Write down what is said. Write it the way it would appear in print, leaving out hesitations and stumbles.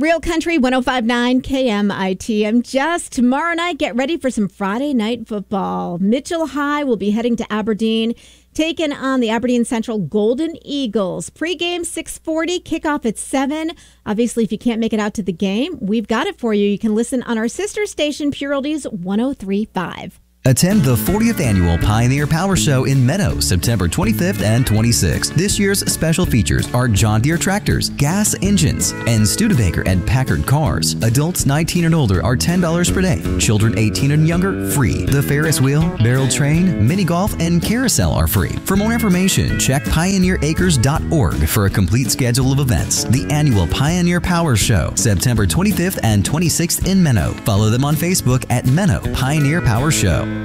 Real Country 105.9 KMIT. I'm Jess. Tomorrow night, get ready for some Friday night football. Mitchell High will be heading to Aberdeen, taking on the Aberdeen Central Golden Eagles. Pre-game 6:40, kickoff at 7. Obviously, if you can't make it out to the game, we've got it for you. You can listen on our sister station, Pure Oldies 103.5. Attend the 40th Annual Pioneer Power Show in Meadows, September 25th and 26th. This year's special features are John Deere tractors, gas engines, and Studebaker and Packard cars. Adults 19 and older are $10 per day. Children 18 and younger, free. The Ferris wheel, barrel train, mini golf, and carousel are free. For more information, check pioneeracres.org for a complete schedule of events. The annual Pioneer Power Show, September 25th and 26th in Menno. Follow them on Facebook at Menno Pioneer Power Show.